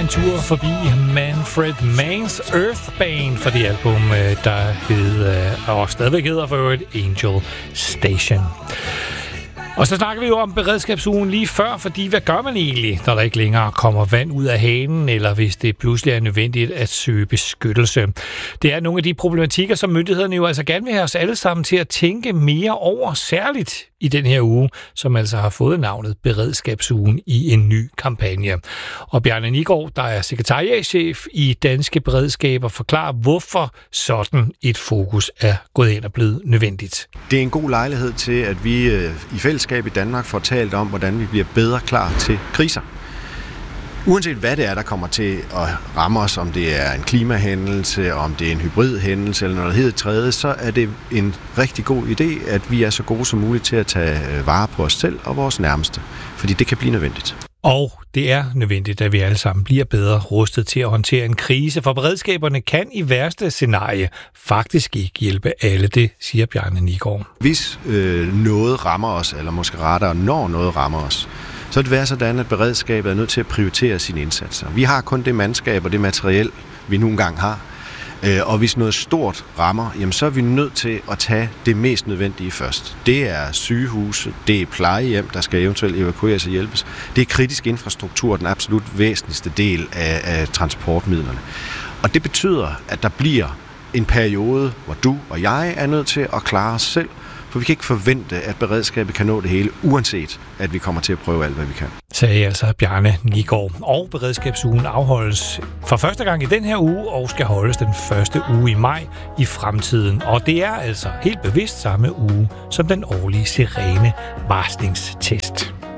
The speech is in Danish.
en tur forbi Manfred Manns Earth Band for det album, der hed, og stadigvæk hedder for øvrigt, Angel Station. Og så snakker vi jo om beredskabsugen lige før, fordi hvad gør man egentlig, når der ikke længere kommer vand ud af hanen, eller hvis det pludselig er nødvendigt at søge beskyttelse? Det er nogle af de problematikker, som myndighederne jo altså gerne vil have os alle sammen til at tænke mere over, særligt i den her uge, som altså har fået navnet Beredskabsugen i en ny kampagne. Og Bjarne Nigård, der er sekretariatschef i Danske Beredskaber, forklarer, hvorfor sådan et fokus er gået ind og blevet nødvendigt. Det er en god lejlighed til, at vi i fællesskab i Danmark får talt om, hvordan vi bliver bedre klar til kriser. Uanset hvad det er, der kommer til at ramme os, om det er en klimahændelse, om det er en hybridhændelse eller noget helt tredje, så er det en rigtig god idé, at vi er så gode som muligt til at tage vare på os selv og vores nærmeste. Fordi det kan blive nødvendigt. Og det er nødvendigt, at vi alle sammen bliver bedre rustet til at håndtere en krise, for beredskaberne kan i værste scenarie faktisk ikke hjælpe alle. Det siger Bjarne Nigård. Hvis noget rammer os, eller måske rettere når noget rammer os, så vil det være sådan, at beredskabet er nødt til at prioritere sine indsatser. Vi har kun det mandskab og det materiel, vi nogle gange har. Og hvis noget stort rammer, jamen så er vi nødt til at tage det mest nødvendige først. Det er sygehuse, det er plejehjem, der skal eventuelt evakueres og hjælpes. Det er kritisk infrastruktur, den absolut væsentligste del af transportmidlerne. Og det betyder, at der bliver en periode, hvor du og jeg er nødt til at klare os selv, for vi kan ikke forvente, at beredskabet kan nå det hele, uanset at vi kommer til at prøve alt, hvad vi kan. Sagde altså Bjarne Nigård. Og beredskabsugen afholdes for første gang i den her uge, og skal holdes den første uge i maj i fremtiden. Og det er altså helt bevidst samme uge som den årlige sirene varslingstest.